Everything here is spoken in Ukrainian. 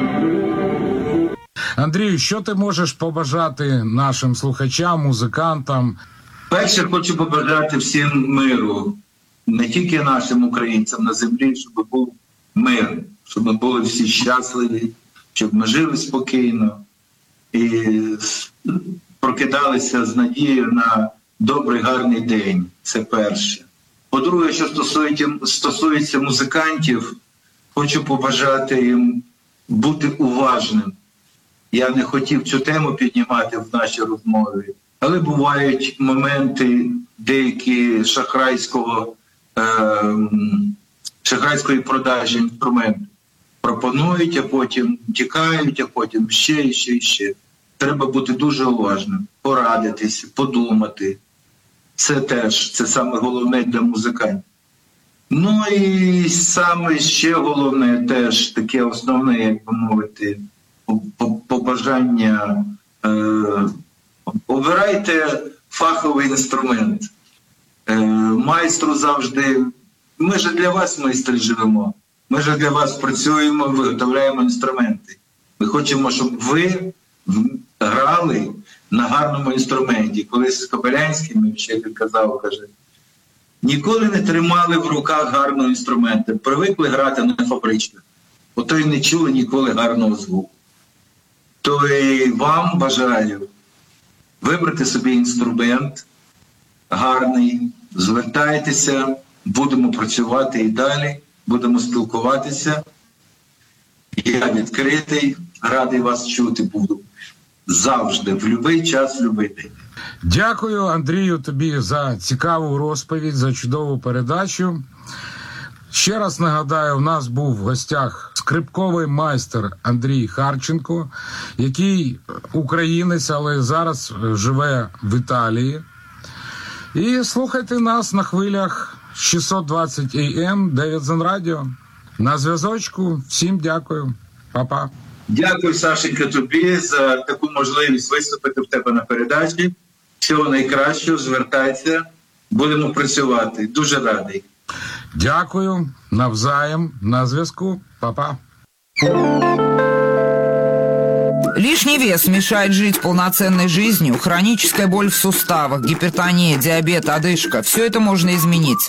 Андрію, що ти можеш побажати нашим слухачам, музикантам? Перше, хочу побажати всім миру, не тільки нашим українцям на землі, щоб був мир, щоб ми були всі щасливі, щоб ми жили спокійно і прокидалися з надією на добрий, гарний день. Це перше. По-друге, що стосується музикантів, хочу побажати їм бути уважним. Я не хотів цю тему піднімати в нашій розмові, але бувають моменти деякі шахрайської продажі інструментів. Пропонують, а потім тікають, а потім ще. Треба бути дуже уважним, порадитися, подумати. Це саме головне для музикантів. Ну і саме ще головне теж таке основне, як би мовити, побажання. Обирайте фаховий інструмент. Майстру завжди, ми ж для вас, майстри, живемо. Ми ж для вас працюємо, виготовляємо інструменти. Ми хочемо, щоб ви грали на гарному інструменті. Колись Кобилянський, мій вчитель казав, каже, ніколи не тримали в руках гарного інструменту. Привикли грати на фабричках. Ото й не чули ніколи гарного звуку. То і вам бажаю вибрати собі інструмент гарний, звертайтеся, будемо працювати і далі, будемо спілкуватися. Я відкритий, радий вас чути буду завжди, в будь-який час, в будь-який день. Дякую, Андрію, тобі за цікаву розповідь, за чудову передачу. Ще раз нагадаю, у нас був в гостях скрипковий майстер Андрій Харченко, який українець, але зараз живе в Італії. І слухайте нас на хвилях 620 AM, Девідсон Радіо. На зв'язочку. Всім дякую. Па-па. Дякую, Сашенька, тобі за таку можливість виступити в тебе на передачі. Всього найкращого, звертайся, будемо працювати. Дуже радий. Дякую, навзаєм, на зв'язку. Па-па. Лишний вес мешает жить полноценной жизнью, хроническая боль в суставах, гипертония, диабет, одышка – все это можно изменить.